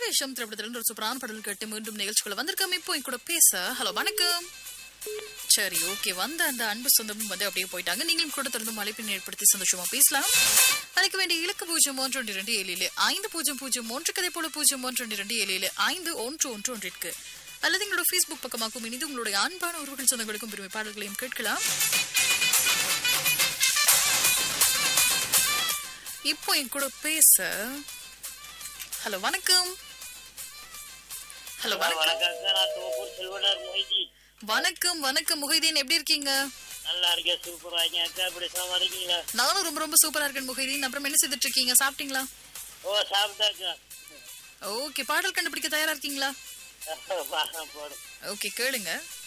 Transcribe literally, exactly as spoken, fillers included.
பரிவேஷம் திரைப்படத்துல ஒரு சூப்பரான பாடல் கேட்டு மீண்டும் நிகழ்ச்சிக்குள்ள வந்திருக்கோம். இப்போ என் கூட பேச ஹலோ வணக்கம். சரி ஓகே, வந்த அந்த அன்பு சொந்தமும் வந்து அப்படியே போயிட்டாங்க. நீங்களும் கூட தொடர்ந்து அழைப்பினை ஏற்படுத்தி சந்தோஷமா பேசலாம். அழைக்க வேண்டிய இலக்கு பூஜ்ஜியம் ஒன்று ஒன்று இரண்டு ஏழு ஏழு ஐந்து பூஜ்ஜியம் பூஜ்ஜியம் ஒன்று கதை போல பூஜ்ஜியம் ஒன்று ஒன்று இரண்டு ஏழு ஏழு ஐந்து ஒன்று ஒன்று ஒன்றிற்கு அல்லது எங்களோட ஃபேஸ்புக் பக்கமாக்கும் இணைந்து உங்களுடைய அன்பான உறவுகள் சொந்தங்களுக்கும் பெருமை பாடல்களையும் கேட்கலாம். இப்போ என் கூட பேச ஹலோ வணக்கம். ஹலோ வணக்கம் வணக்கம் முஹைதீன், எப்படி இருக்கீங்க? நல்லா இருக்கேன், சூப்பரா இருக்கேன். அக்கா எப்படி சும்மா இருக்கீங்களா? நானும் ரொம்ப ரொம்ப சூப்பரா இருக்கேன் முஹைதீன். அப்புறம் என்ன செய்துட்டு இருக்கீங்க, சாப்பிட்டீங்களா? ஓ சாப்பிட்டாக்கா. ஓகே, பாடல் கண்டுபிடிக்க தயாரா இருக்கீங்களா? போடும். ஓகே கேளுங்க.